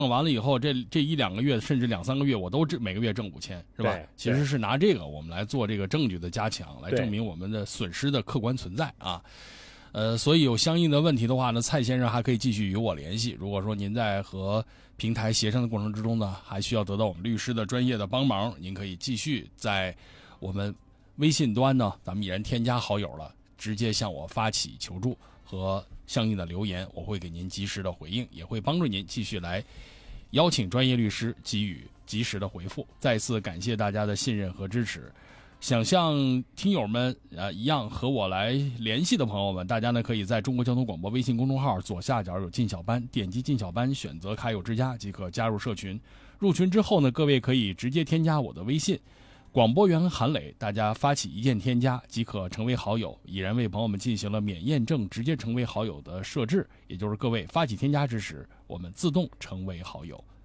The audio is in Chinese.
完了以后，这1-2个月甚至2-3个月，我都每个月挣5000，是吧？其实是拿这个我们来做这个证据的加强，来证明我们的损失的客观存在啊。所以有相应的问题的话呢，蔡先生还可以继续与我联系。如果说您在和平台协商的过程之中呢，还需要得到我们律师的专业的帮忙，您可以继续在我们微信端呢，咱们已然添加好友了，直接向我发起求助和相应的留言，我会给您及时的回应，也会帮助您继续来邀请专业律师给予及时的回复。再次感谢大家的信任和支持。想像听友们一样和我来联系的朋友们，大家呢可以在中国交通广播微信公众号左下角有进小班，点击进小班，选择卡友之家即可加入社群。入群之后呢，各位可以直接添加我的微信广播员韩磊，大家发起一键添加即可成为好友。已然为朋友们进行了免验证直接成为好友的设置，也就是各位发起添加之时，我们自动成为好友。